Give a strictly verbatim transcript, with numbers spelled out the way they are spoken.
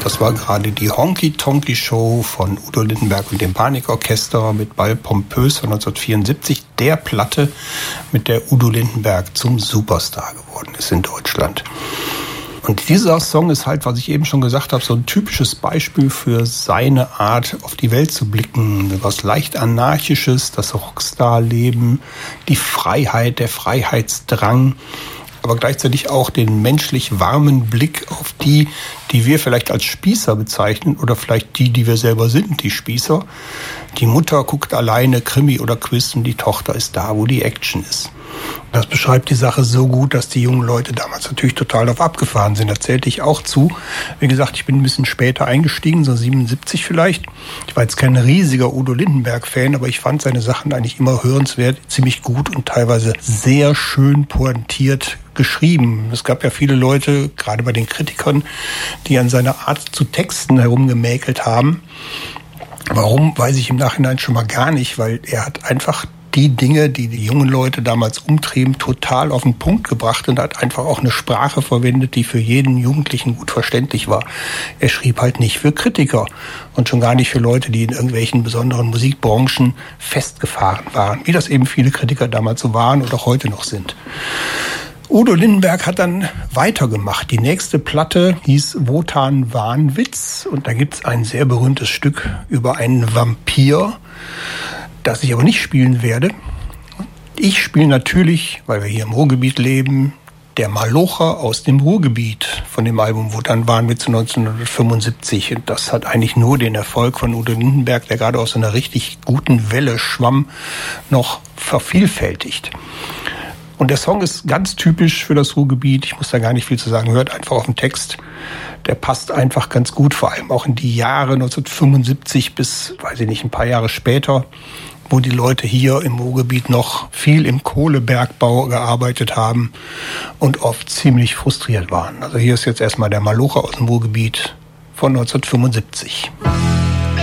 Das war gerade die Honky-Tonky-Show von Udo Lindenberg und dem Panikorchester mit Ball pompös von neunzehnhundertvierundsiebzig. Der Platte, mit der Udo Lindenberg zum Superstar geworden ist in Deutschland. Und dieser Song ist halt, was ich eben schon gesagt habe, so ein typisches Beispiel für seine Art, auf die Welt zu blicken. Was leicht Anarchisches, das Rockstar-Leben, die Freiheit, der Freiheitsdrang, aber gleichzeitig auch den menschlich warmen Blick auf die, die wir vielleicht als Spießer bezeichnen oder vielleicht die, die wir selber sind, die Spießer. Die Mutter guckt alleine Krimi oder Quiz und die Tochter ist da, wo die Action ist. Das beschreibt die Sache so gut, dass die jungen Leute damals natürlich total darauf abgefahren sind. Da zählte ich auch zu. Wie gesagt, ich bin ein bisschen später eingestiegen, so siebenundsiebzig vielleicht. Ich war jetzt kein riesiger Udo Lindenberg-Fan, aber ich fand seine Sachen eigentlich immer hörenswert, ziemlich gut und teilweise sehr schön pointiert geschrieben. Es gab ja viele Leute, gerade bei den Kritikern, die an seiner Art zu Texten herumgemäkelt haben. Warum, weiß ich im Nachhinein schon mal gar nicht, weil er hat einfach die Dinge, die die jungen Leute damals umtrieben, total auf den Punkt gebracht und hat einfach auch eine Sprache verwendet, die für jeden Jugendlichen gut verständlich war. Er schrieb halt nicht für Kritiker und schon gar nicht für Leute, die in irgendwelchen besonderen Musikbranchen festgefahren waren, wie das eben viele Kritiker damals so waren und auch heute noch sind. Udo Lindenberg hat dann weitergemacht. Die nächste Platte hieß Wotan Wahnwitz und da gibt's ein sehr berühmtes Stück über einen Vampir, das ich aber nicht spielen werde. Ich spiele natürlich, weil wir hier im Ruhrgebiet leben, der Malocher aus dem Ruhrgebiet von dem Album Wotan Wahnwitz neunzehnhundertfünfundsiebzig. Und das hat eigentlich nur den Erfolg von Udo Lindenberg, der gerade aus einer richtig guten Welle schwamm, noch vervielfältigt. Und der Song ist ganz typisch für das Ruhrgebiet. Ich muss da gar nicht viel zu sagen. Hört einfach auf den Text. Der passt einfach ganz gut, vor allem auch in die Jahre neunzehnhundertfünfundsiebzig bis, weiß ich nicht, ein paar Jahre später, wo die Leute hier im Ruhrgebiet noch viel im Kohlebergbau gearbeitet haben und oft ziemlich frustriert waren. Also hier ist jetzt erstmal der Malocher aus dem Ruhrgebiet von neunzehnhundertfünfundsiebzig.